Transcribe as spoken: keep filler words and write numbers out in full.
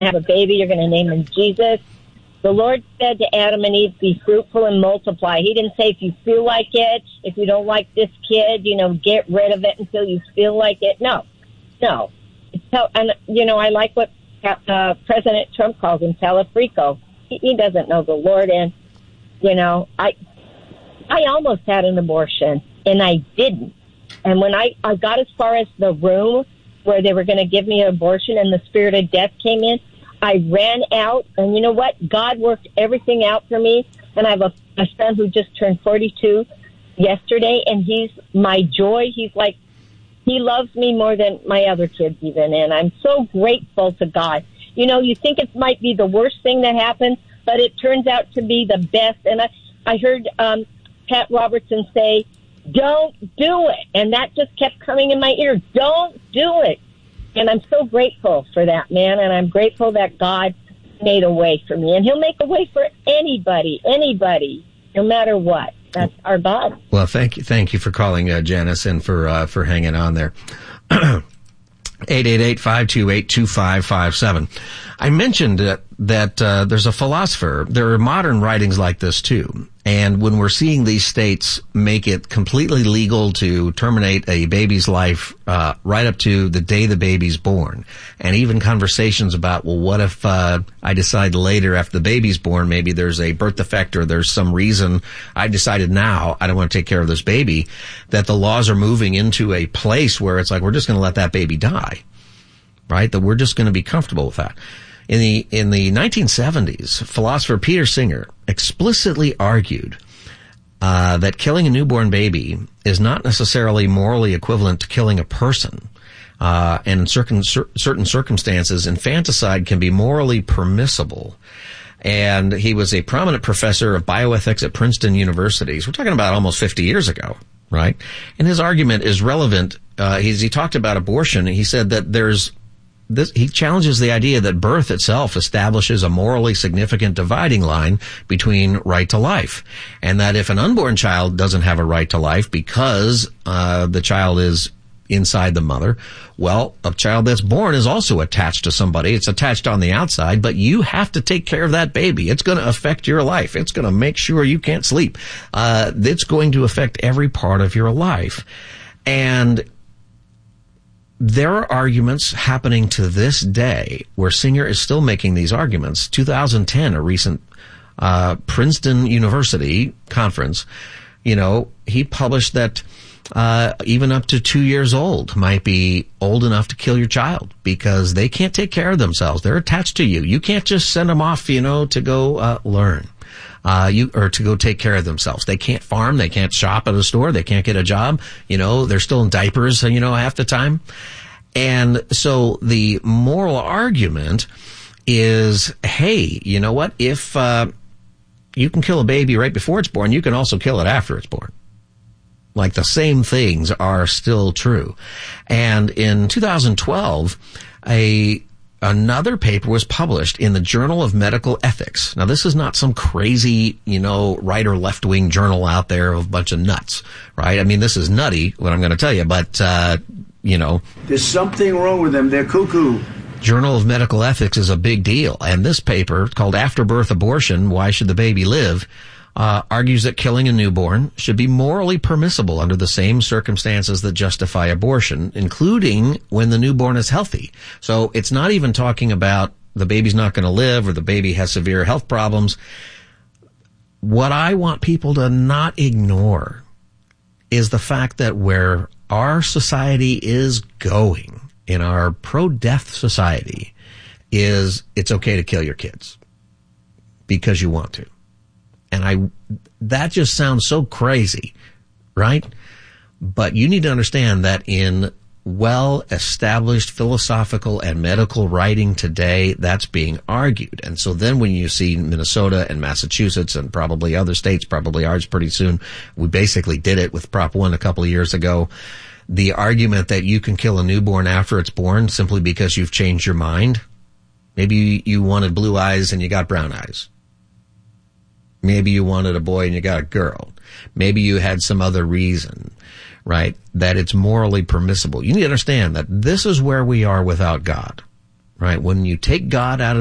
have a baby. You're going to name him Jesus. The Lord said to Adam and Eve, be fruitful and multiply. He didn't say if you feel like it, if you don't like this kid, you know, get rid of it until you feel like it. No, no. So, and, you know, I like what uh, President Trump calls him, Telefrico. He, he doesn't know the Lord. And, you know, I I almost had an abortion, and I didn't. And when I, I got as far as the room where they were going to give me an abortion and the spirit of death came in, I ran out, and you know what? God worked everything out for me. And I have a, a son who just turned forty-two yesterday, and he's my joy. He's like, he loves me more than my other kids even, and I'm so grateful to God. You know, you think it might be the worst thing that happened, but it turns out to be the best. And I, I heard um, Pat Robertson say, don't do it. And that just kept coming in my ear. Don't do it. And I'm so grateful for that, man. And I'm grateful that God made a way for me. And he'll make a way for anybody, anybody, no matter what. That's our God. Well, thank you. Thank you for calling, uh, Janice, and for, uh, for hanging on there. eight eight eight, five two eight, two five five seven. I mentioned that, that uh, there's a philosopher. There are modern writings like this, too. And when we're seeing these states make it completely legal to terminate a baby's life uh right up to the day the baby's born, and even conversations about, well, what if uh I decide later after the baby's born, maybe there's a birth defect or there's some reason I decided now I don't want to take care of this baby, that the laws are moving into a place where it's like, we're just going to let that baby die, right? That we're just going to be comfortable with that. In the, in the nineteen seventies, philosopher Peter Singer explicitly argued uh, that killing a newborn baby is not necessarily morally equivalent to killing a person. Uh, and in certain, cer- certain circumstances, infanticide can be morally permissible. And he was a prominent professor of bioethics at Princeton University. So we're talking about almost fifty years ago, right? And his argument is relevant. Uh, he's, he talked about abortion. He said that there's This, he challenges the idea that birth itself establishes a morally significant dividing line between right to life, and that if an unborn child doesn't have a right to life because uh the child is inside the mother, well, a child that's born is also attached to somebody. It's attached on the outside, but you have to take care of that baby. It's going to affect your life. It's going to make sure you can't sleep. Uh it's going to affect every part of your life. And there are arguments happening to this day where Singer is still making these arguments. two thousand ten, a recent uh Princeton University conference, you know, he published that uh even up to two years old might be old enough to kill your child because they can't take care of themselves. They're attached to you. You can't just send them off, you know, to go uh learn. Uh, you, or to go take care of themselves. They can't farm. They can't shop at a store. They can't get a job. You know, they're still in diapers, you know, half the time. And so the moral argument is, hey, you know what? If, uh, you can kill a baby right before it's born, you can also kill it after it's born. Like the same things are still true. And in two thousand twelve, a, Another paper was published in the Journal of Medical Ethics. Now, this is not some crazy, you know, right or left-wing journal out there of a bunch of nuts, right? I mean, this is nutty, what I'm going to tell you, but, uh, you know. There's something wrong with them. They're cuckoo. Journal of Medical Ethics is a big deal. And this paper, called After-Birth Abortion, Why Should the Baby Live?, Uh, argues that killing a newborn should be morally permissible under the same circumstances that justify abortion, including when the newborn is healthy. So it's not even talking about the baby's not going to live or the baby has severe health problems. What I want people to not ignore is the fact that where our society is going, in our pro-death society, is it's okay to kill your kids because you want to. And I, that just sounds so crazy, right? But you need to understand that in well-established philosophical and medical writing today, that's being argued. And so then when you see Minnesota and Massachusetts and probably other states, probably ours pretty soon, we basically did it with Prop one a couple of years ago. The argument that you can kill a newborn after it's born simply because you've changed your mind. Maybe you wanted blue eyes and you got brown eyes. Maybe you wanted a boy and you got a girl. Maybe you had some other reason, right, that it's morally permissible. You need to understand that this is where we are without God, right? When you take God out of